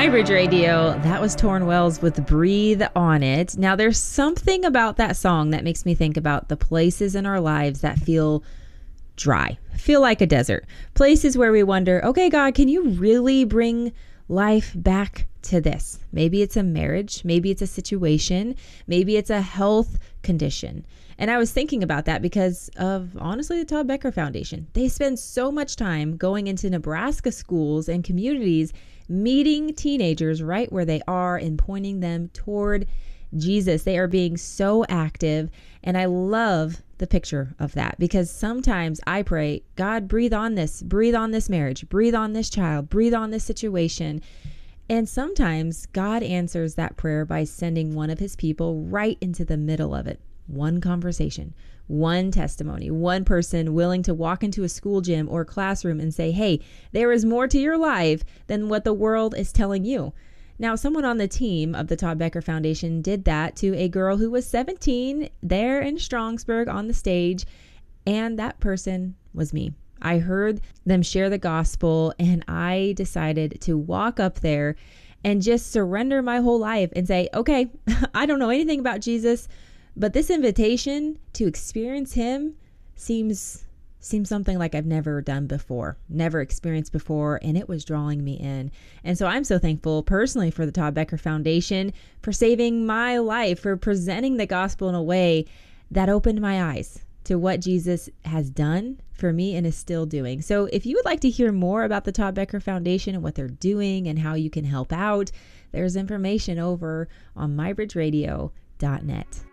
MyBridge Radio, that was Torn Wells with Breathe on It. Now, there's something about that song that makes me think about the places in our lives that feel dry, feel like a desert. Places where we wonder, okay, God, can you really bring life back to this? Maybe it's a marriage, maybe it's a situation, maybe it's a health condition. And I was thinking about that because of, honestly, the Todd Becker Foundation. They spend so much time going into Nebraska schools and communities, meeting teenagers right where they are and pointing them toward Jesus. They are being so active. And I love the picture of that because sometimes I pray, God, breathe on this marriage, breathe on this child, breathe on this situation. And sometimes God answers that prayer by sending one of his people right into the middle of it. One conversation, one testimony, one person willing to walk into a school gym or classroom and say, hey, there is more to your life than what the world is telling you. Now, someone on the team of the Todd Becker Foundation did that to a girl who was 17 there in Strongsburg on the stage, and that person was me. I heard them share the gospel, and I decided to walk up there and just surrender my whole life and say, okay, I don't know anything about Jesus, but this invitation to experience him seems something like I've never done before, never experienced before, and it was drawing me in. And so I'm so thankful personally for the Todd Becker Foundation for saving my life, for presenting the gospel in a way that opened my eyes to what Jesus has done for me and is still doing. So if you would like to hear more about the Todd Becker Foundation and what they're doing and how you can help out, there's information over on mybridgeradio.net.